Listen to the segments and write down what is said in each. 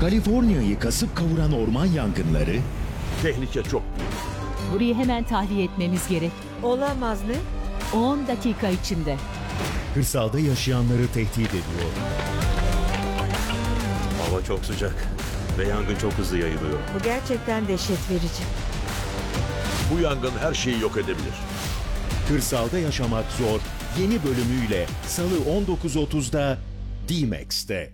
Kaliforniya'yı kasıp kavuran orman yangınları, Tehlike çok büyük. Burayı hemen tahliye etmemiz gerek. Olamaz ne? 10 dakika içinde. kırsalda yaşayanları tehdit ediyor. Hava çok sıcak ve yangın çok hızlı yayılıyor. Bu gerçekten dehşet verici. Bu yangın her şeyi yok edebilir. Kırsalda yaşamak zor yeni bölümüyle Salı 19.30'da D-Max'te.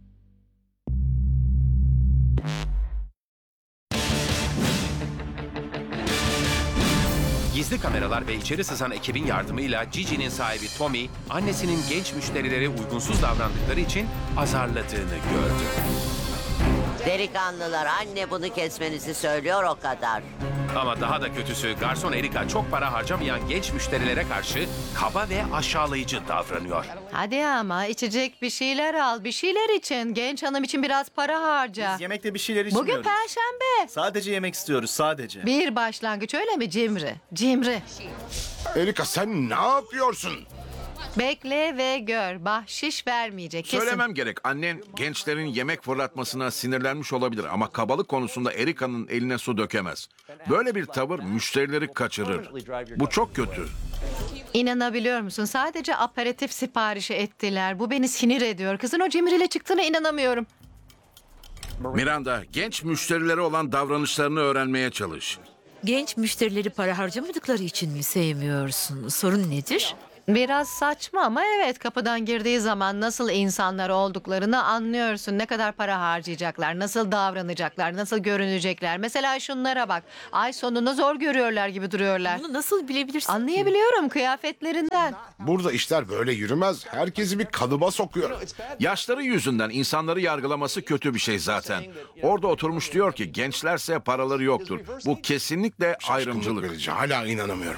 Gizli kameralar ve içeri sızan ekibin yardımıyla Gigi'nin sahibi Tommy, annesinin genç müşterilere uygunsuz davrandıkları için azarladığını gördü. Delikanlılar, anne bunu kesmenizi söylüyor o kadar. Ama daha da kötüsü garson Erika çok para harcamayan genç müşterilere karşı kaba ve aşağılayıcı davranıyor. Hadi ama içecek bir şeyler al. Bir şeyler için. Genç hanım için biraz para harca. Biz yemekte bir şeyler Bugün içmiyoruz. Perşembe. Sadece yemek istiyoruz, sadece. Bir başlangıç öyle mi Cimri? Cimri. Erika sen ne yapıyorsun? Bekle ve gör. Bahşiş vermeyecek. Kesin. Söylemem gerek. Annen gençlerin yemek fırlatmasına sinirlenmiş olabilir ama kabalık konusunda Erika'nın eline su dökemez. Böyle bir tavır müşterileri kaçırır. Bu çok kötü. İnanabiliyor musun? Sadece aperatif siparişi ettiler. Bu beni sinir ediyor. Kızın o cimriyle çıktığına inanamıyorum. Miranda, genç müşterilere olan davranışlarını öğrenmeye çalış. Genç müşterileri para harcamadıkları için mi sevmiyorsun? Sorun nedir? Biraz saçma ama evet, kapıdan girdiği zaman nasıl insanlar olduklarını anlıyorsun. Ne kadar para harcayacaklar, nasıl davranacaklar, nasıl görünecekler. Mesela şunlara bak. Ay sonunu zor görüyorlar gibi duruyorlar. Bunu nasıl bilebilirsin ki? Anlayabiliyorum kıyafetlerinden. Burada işler böyle yürümez. Herkesi bir kalıba sokuyor. Yaşları yüzünden insanları yargılaması kötü bir şey zaten. Orada oturmuş diyor ki gençlerse paraları yoktur. Bu kesinlikle ayrımcılık. Verici. Hala inanamıyorum.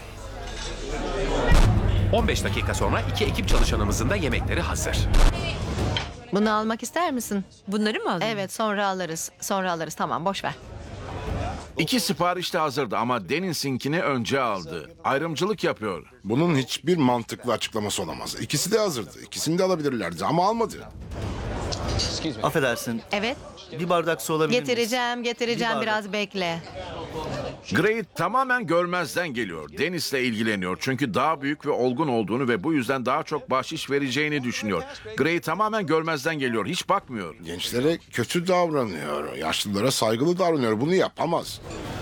15 dakika sonra iki ekip çalışanımızın da yemekleri hazır. Bunu almak ister misin? Bunları mı aldın? Evet, sonra alırız. Sonra alırız, tamam, boş ver. İki sipariş de hazırdı ama Dennis'inkini önce aldı. Ayrımcılık yapıyor. Bunun hiçbir mantıklı açıklaması olamaz. İkisi de hazırdı. İkisini de alabilirlerdi ama almadı. Affedersin, Evet, bir bardak su alabilir miyiz? getireceğim, Bir biraz bekle. Gray tamamen görmezden geliyor. Dennis'le ilgileniyor çünkü daha büyük ve olgun olduğunu ve bu yüzden daha çok bahşiş vereceğini düşünüyor. Gray tamamen görmezden geliyor, hiç bakmıyor. Gençlere kötü davranıyor. Yaşlılara saygılı davranıyor. Bunu yapamaz.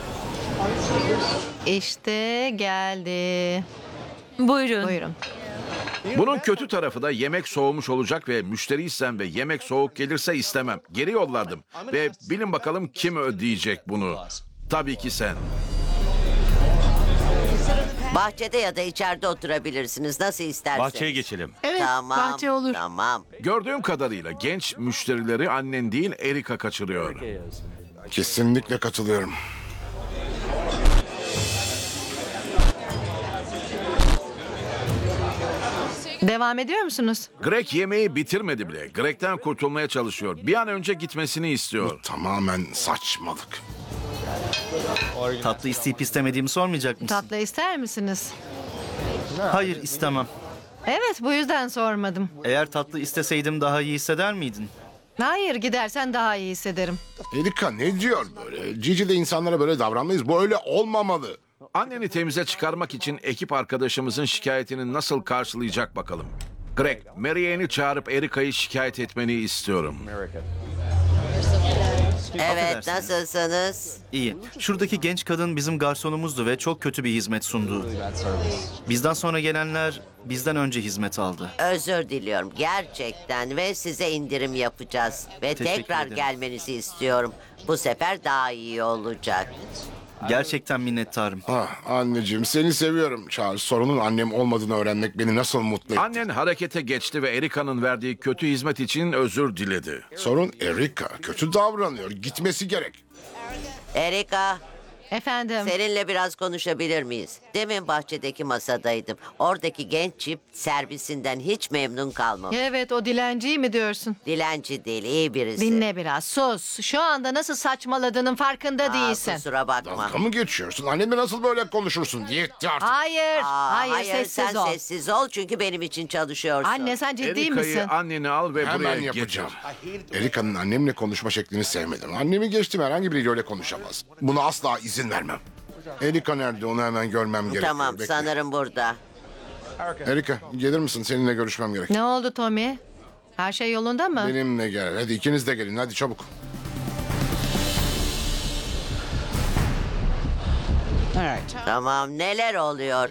İşte geldi. Buyurun. Buyurun. Bunun kötü tarafı da yemek soğumuş olacak ve müşteriysem ve yemek soğuk gelirse istemem. Geri yollardım ve bilin bakalım kim ödeyecek bunu. Tabii ki sen. Bahçede ya da içeride oturabilirsiniz, nasıl isterseniz. Bahçeye geçelim. Evet, Tamam, bahçe olur. tamam. Gördüğüm kadarıyla genç müşterileri annen değil Erika kaçırıyor. Kesinlikle katılıyorum. Devam ediyor musunuz? Greg yemeği bitirmedi bile. Greg'den kurtulmaya çalışıyor. Bir an önce gitmesini istiyor. Tamamen saçmalık. Tatlı isteyip istemediğimi sormayacak mısın? Tatlı ister misiniz? Hayır, istemem. Evet, bu yüzden sormadım. Eğer tatlı isteseydim daha iyi hisseder miydin? Hayır, gidersen daha iyi hissederim. Erika ne diyor böyle? Cici de insanlara böyle davranmayız. Bu öyle olmamalı. Anneni temize çıkarmak için ekip arkadaşımızın şikayetini nasıl karşılayacak bakalım. Greg, Mary Ann'i çağırıp Erika'yı şikayet etmeni istiyorum. Evet, Affedersiniz. nasılsınız? İyi. Şuradaki genç kadın bizim garsonumuzdu ve çok kötü bir hizmet sundu. Bizden sonra gelenler bizden önce hizmet aldı. Özür diliyorum gerçekten ve size indirim yapacağız. Ve Teşekkür tekrar ederim. gelmenizi istiyorum. Bu sefer daha iyi olacak. Gerçekten minnettarım. Ah, anneciğim seni seviyorum. Charles, sorunun annem olmadığını öğrenmek beni nasıl mutlu etti. Annen harekete geçti ve Erika'nın verdiği kötü hizmet için özür diledi. Sorun Erika. Kötü davranıyor. Gitmesi gerek. Erika, Efendim. Seninle biraz konuşabilir miyiz? Demin bahçedeki masadaydım. Oradaki genç çift servisinden hiç memnun kalmamış. Evet, o dilenciyi mi diyorsun? Dilenci değil, iyi birisi. Dinle biraz, sus. Şu anda nasıl saçmaladığının farkında Aa, değilsin. kusura bakma. Dalga mı geçiyorsun? Annemle nasıl böyle konuşursun? Yetti artık. Hayır, Aa, hayır, sessiz sen ol. sessiz ol çünkü benim için çalışıyorsun. Anne, sen ciddi Erika'yı misin? anneni al ve Hemen buraya yapacağım. getir. Erika'nın annemle konuşma şeklini sevmedim. Annemi geçtim, herhangi biriyle öyle konuşamaz. Buna asla izin vermem. Erika nerede? Onu hemen görmem gerekiyor. Tamam, Bekle. sanırım burada. Erika, gelir misin? Seninle görüşmem gerek. Ne oldu Tommy? Her şey yolunda mı? Benimle gel. Hadi ikiniz de gelin. Hadi çabuk. Tamam, neler oluyor?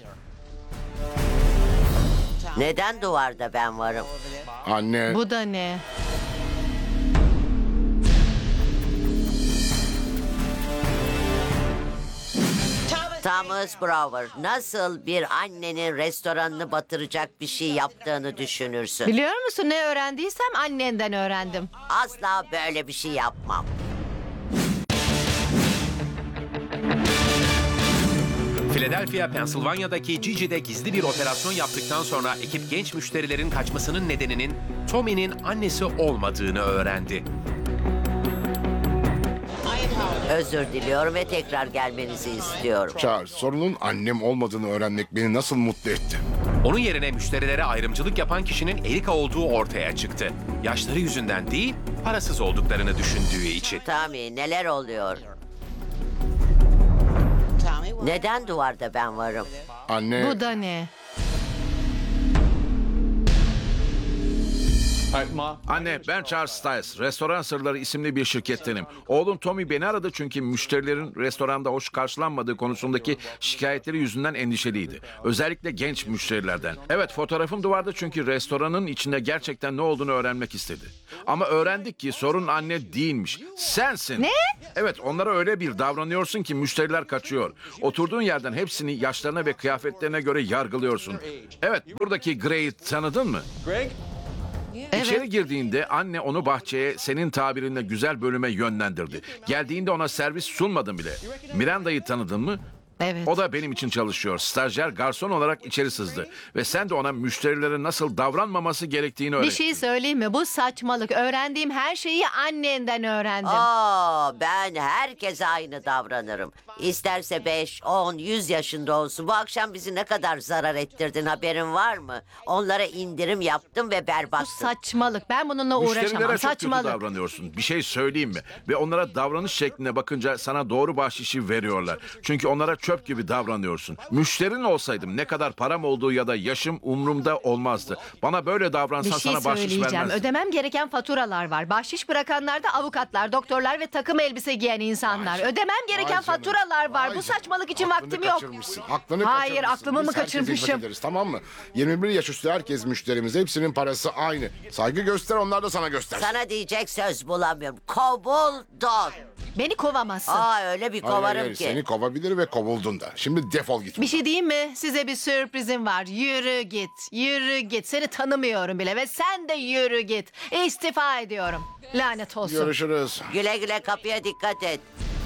Neden duvarda ben varım? Anne. Bu da ne? Thomas Brower, nasıl bir annenin restoranını batıracak bir şey yaptığını düşünürsün? Biliyor musun, ne öğrendiysem annenden öğrendim. Asla böyle bir şey yapmam. Philadelphia, Pennsylvania'daki Gigi'de gizli bir operasyon yaptıktan sonra ekip genç müşterilerin kaçmasının nedeninin Tommy'nin annesi olmadığını öğrendi. Özür diliyorum ve tekrar gelmenizi istiyorum. Charles, sorunun annem olmadığını öğrenmek beni nasıl mutlu etti. Onun yerine müşterilere ayrımcılık yapan kişinin Erika olduğu ortaya çıktı. Yaşları yüzünden değil, parasız olduklarını düşündüğü için. Tommy, neler oluyor? Neden duvarda ben varım? Anne. Bu da ne? Anne, ben Charles Stiles. Restoran Sırları isimli bir şirkettenim. Oğlum Tommy beni aradı çünkü müşterilerin restoranda hoş karşılanmadığı konusundaki şikayetleri yüzünden endişeliydi. Özellikle genç müşterilerden. Evet, fotoğrafım duvarda çünkü restoranın içinde gerçekten ne olduğunu öğrenmek istedi. Ama öğrendik ki sorun anne değilmiş. Sensin. Ne? Evet, onlara öyle bir davranıyorsun ki müşteriler kaçıyor. Oturduğun yerden hepsini yaşlarına ve kıyafetlerine göre yargılıyorsun. Evet, buradaki Gray'i tanıdın mı? İçeri girdiğinde anne onu bahçeye senin tabirinle güzel bölüme yönlendirdi. Geldiğinde ona servis sunmadın bile. Miranda'yı tanıdın mı? Evet. O da benim için çalışıyor. Stajyer garson olarak içeri sızdı. Ve sen de ona müşterilere nasıl davranmaması gerektiğini Bir öğrettin. şey söyleyeyim mi? Bu saçmalık. Öğrendiğim her şeyi annenden öğrendim. Ben herkese aynı davranırım. İsterse 5, 10, 100 yaşında olsun. Bu akşam bizi ne kadar zarar ettirdin, haberin var mı? Onlara indirim yaptım ve Bu berbattım. saçmalık. Ben bununla uğraşamam. Müşterilere çok kötü Saçmalık. davranıyorsun. Bir şey söyleyeyim mi? Ve onlara davranış şekline bakınca sana doğru bahşişi veriyorlar. Çünkü onlara çöp gibi davranıyorsun. Müşterin olsaydım ne kadar param olduğu ya da yaşım umrumda olmazdı. Bana böyle Bir davransan şey sana bahşiş söyleyeceğim. vermezdim. Ödemem gereken faturalar var. Bahşiş bırakanlar da avukatlar, doktorlar ve takım elbise giyen insanlar. Ödemem gereken Vay canına. faturalar var. Vay Bu canına. saçmalık için Aklını vaktim yok. kaçırmışsın, aklını Hayır, kaçırmışsın. aklımı mı Biz herkese hizmet kaçırmışım? ederiz, tamam mı? 21 yaş üstü herkes müşterimiz. Hepsinin parası aynı. Saygı göster, onlar da sana göster. Sana diyecek söz bulamıyorum. Kovuldun. Beni kovamazsın. Öyle bir Hayır, kovarım hayır, ki. seni kovabilir ve kovuldun da. Şimdi defol git. Bir şey diyeyim mi? Size bir sürprizim var. Yürü git. Yürü git. Seni tanımıyorum bile ve sen de yürü git. İstifa ediyorum. Lanet olsun. Görüşürüz. Güle güle, kapıya dikkat et.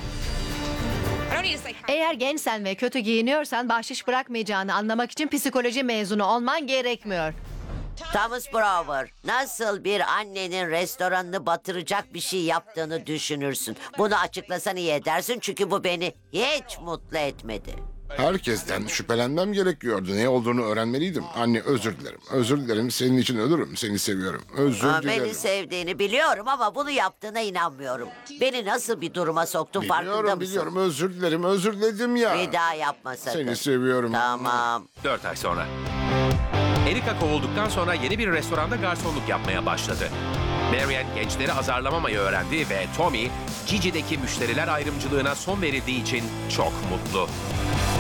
Eğer gençsen ve kötü giyiniyorsan bahşiş bırakmayacağını anlamak için psikoloji mezunu olman gerekmiyor. Thomas Brower, nasıl bir annenin restoranını batıracak bir şey yaptığını düşünürsün? Bunu açıklasan iyi edersin çünkü bu beni hiç mutlu etmedi. Herkesten şüphelenmem gerekiyordu. Ne olduğunu öğrenmeliydim. Anne, özür dilerim. Özür dilerim. Senin için ölürüm. Seni seviyorum. Özür dilerim. Beni sevdiğini biliyorum ama bunu yaptığına inanmıyorum. Beni nasıl bir duruma soktun, farkında mısın? Biliyorum. Özür dilerim. Özür diledim ya. Bir daha yapma sakın. Seni seviyorum. Tamam. 4 ay sonra. Erika kovulduktan sonra yeni bir restoranda garsonluk yapmaya başladı. Marian gençleri azarlamamayı öğrendi ve Tommy, Gigi'deki müşteriler ayrımcılığına son verildiği için çok mutlu.